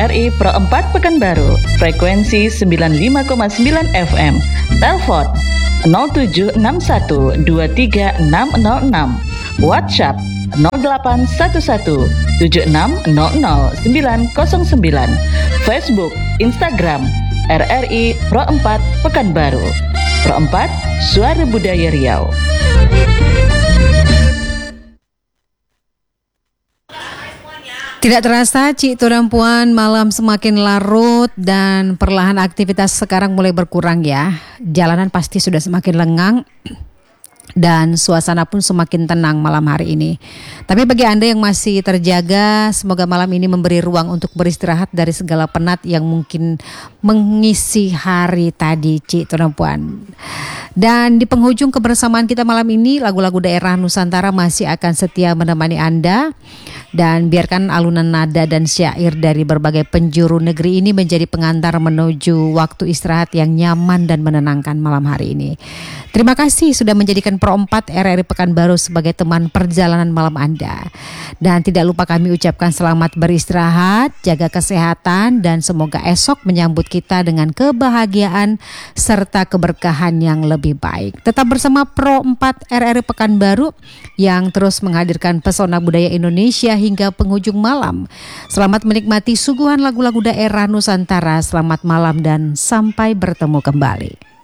RRI Pro 4 Pekanbaru, frekuensi 95,9 FM. Telepon 0761 23606. WhatsApp 0811 7600 909. Facebook, Instagram RRI Pro 4 Pekanbaru. Pro 4, Suara Budaya Riau. Tidak terasa, Cik Tu dan Puan, malam semakin larut dan perlahan aktivitas sekarang mulai berkurang ya. Jalanan pasti sudah semakin lengang dan suasana pun semakin tenang malam hari ini. Tapi bagi Anda yang masih terjaga, semoga malam ini memberi ruang untuk beristirahat dari segala penat yang mungkin mengisi hari tadi, Cik Tu dan Puan. Dan di penghujung kebersamaan kita malam ini, lagu-lagu daerah Nusantara masih akan setia menemani Anda. Dan biarkan alunan nada dan syair dari berbagai penjuru negeri ini menjadi pengantar menuju waktu istirahat yang nyaman dan menenangkan malam hari ini. Terima kasih sudah menjadikan Pro 4 RRI Pekanbaru sebagai teman perjalanan malam Anda. Dan tidak lupa kami ucapkan selamat beristirahat, jaga kesehatan, dan semoga esok menyambut kita dengan kebahagiaan serta keberkahan yang lebih baik. Tetap bersama Pro 4 RRI Pekanbaru yang terus menghadirkan pesona budaya Indonesia hingga penghujung malam. Selamat menikmati suguhan lagu-lagu daerah Nusantara. Selamat malam dan sampai bertemu kembali.